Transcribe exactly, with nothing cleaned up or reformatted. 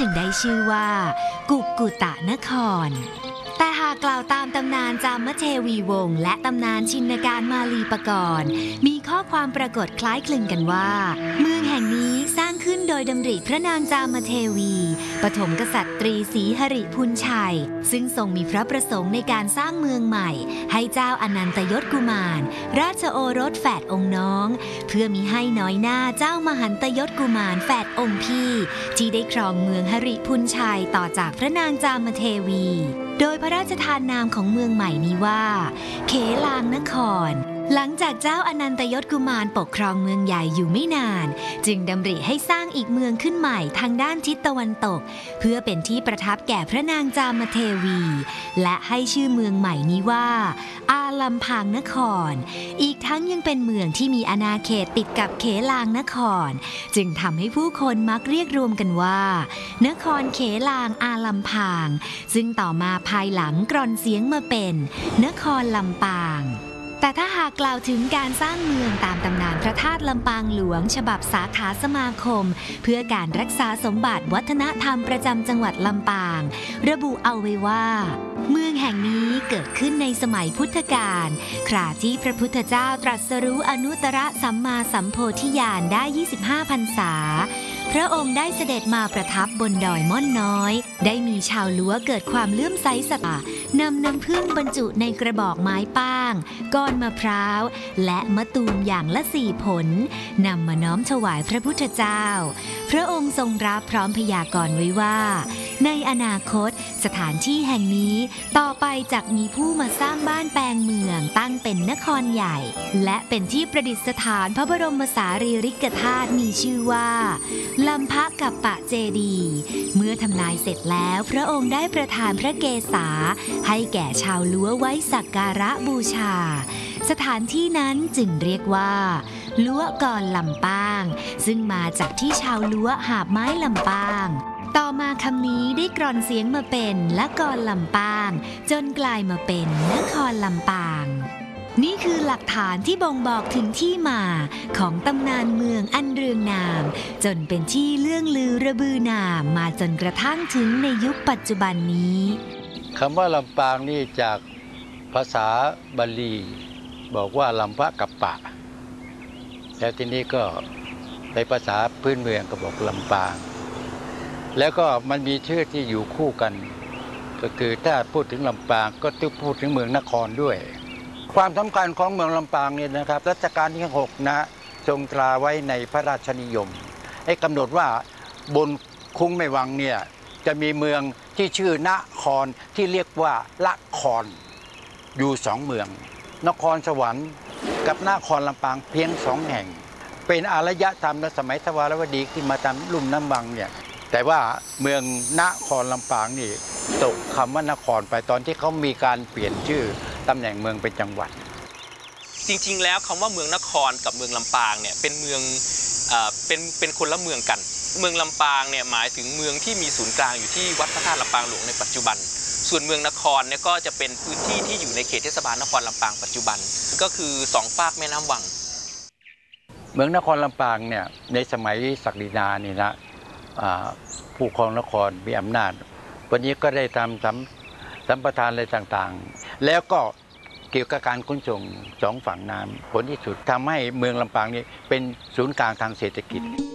จึงได้ชื่อว่ากุกกุตะนครแต่หากกล่าวตามตำนานจามเทวีวงศ์และตำนานชินการมาลีปกรณ์มีข้อความปรากฏคล้ายคลึงกันว่าเมืองแห่งนี้สร้างขึ้นโดยดำริพระนางจามเทวีปฐมกษัตริย์ศรีหริพุนชัยซึ่งทรงมีพระประสงค์ในการสร้างเมืองใหม่ให้เจ้าอนันตยศกุมารราชโอรสแฝดองค์น้องเพื่อมิให้น้อยหน้าเจ้ามหันตยศกุมารแฝดองค์พี่ที่ได้ครองเมืองหริพุนชัยต่อจากพระนางจามเทวีโดยพระราชทานนามของเมืองใหม่นี้ว่าเขลางนครหลังจากเจ้าอนันตยศกุมารปกครองเมืองใหญ่อยู่ไม่นานจึงดำริให้สร้างอีกเมืองขึ้นใหม่ทางด้านทิศตะวันตกเพื่อเป็นที่ประทับแก่พระนางจามเทวีและให้ชื่อเมืองใหม่นี้ว่าอาลัมพางนครอีกทั้งยังเป็นเมืองที่มีอาณาเขตติดกับเขลางนครจึงทำให้ผู้คนมักเรียกรวมกันว่านครเขลางอาลัมพางซึ่งต่อมาภายหลังกร่อนเสียงมาเป็นนครลำปางแต่ถ้าหากกล่าวถึงการสร้างเมืองตามตำนานพระธาตุลำปางหลวงฉบับสาขาสมาคมเพื่อการรักษาสมบัติวัฒนธรรมประจำจังหวัดลำปางระบุเอาไว้ว่าเมืองแห่งนี้เกิดขึ้นในสมัยพุทธกาลคราที่พระพุทธเจ้าตรัสรู้อนุตตรสัมมาสัมโพธิญาณได้ยี่สิบห้าพรรษาพระองค์ได้เสด็จมาประทับบนดอยม่อนน้อยได้มีชาวล้วเกิดความเลื่อมใสศรัทธานำน้ำผึ้งบรรจุในกระบอกไม้ป้างก้อนมะพร้าวและมะตูมอย่างละสี่ผลนำมาน้อมถวายพระพุทธเจ้าพระองค์ทรงรับพร้อมพยากรณ์ไว้ว่าในอนาคตสถานที่แห่งนี้ต่อไปจักมีผู้มาสร้างบ้านแปลงเมืองตั้งเป็นนครใหญ่และเป็นที่ประดิษฐานพระบรมสารีริกธาตุมีชื่อว่าลำพะกัปปะเจดีย์เมื่อทำนายเสร็จแล้วพระองค์ได้ประทานพระเกศาให้แก่ชาวล้วไว้สักการะบูชาสถานที่นั้นจึงเรียกว่าล้วกรลำปางซึ่งมาจากที่ชาวล้วหาบไม้ลำปางต่อมาคำนี้ได้กร่อนเสียงมาเป็นละกรลำปางจนกลายมาเป็นนครลำปางนี่คือหลักฐานที่บ่งบอกถึงที่มาของตำนานเมืองอันเรืองนามจนเป็นที่เลื่องลือระบือนามมาจนกระทั่งถึงในยุคปัจจุบันนี้คำว่าลำปางนี่จากภาษาบาลีบอกว่าลำพะกัปปะแล้วทีนี้ก็ในภาษาพื้นเมืองก็บอกลำปางแล้วก็มันมีชื่อที่อยู่คู่กันก็คือถ้าพูดถึงลำปางก็ต้องพูดถึงเมืองนครด้วยความสำคัญของเมืองลำปางเนี่ยนะครับรัชกาลที่หกนะทรงตราไว้ในพระราชนิยมให้กำหนดว่าบนคุ้งแม่วังเนี่ยจะมีเมืองที่ชื่อนครที่เรียกว่าละครอยู่สองเมืองนครสวรรค์กับนครลำปางเพียงสองแห่งเป็นอารยธรรมในสมัยทวารวดีขึ้นมาตามลุ่มน้ำวังเนี่ยแต่ว่าเมืองนครลำปางนี่ตกคำว่านครไปตอนที่เขามีการเปลี่ยนชื่อตำแหน่งเมืองเป็นจังหวัดจริงๆแล้วคำว่าเมืองนครกับเมืองลำปางเนี่ยเป็นเมืองเอ่อเป็นเป็นคนละเมืองกันเมืองลำปางเนี่ยหมายถึงเมืองที่มีศูนย์กลางอยู่ที่วัดพระธาตุลำปางหลวงในปัจจุบันส่วนเมืองนครเนี่ยก็จะเป็นพื้นที่ที่อยู่ในเขตเทศบาลนครลำปางปัจจุบันก็คือสองฝากแม่น้ำวังเมืองนครลำปางเนี่ยในสมัยศักดินานี่นะผู้ครองนครมีอำนาจวันนี้ก็ได้ทำสัมสัมปทานอะไรต่างๆแล้วก็เกี่ยวกับการขนส่งสองฝั่งน้ำผลที่สุดทำให้เมืองลำปางนี้เป็นศูนย์กลางทางเศรษฐกิจ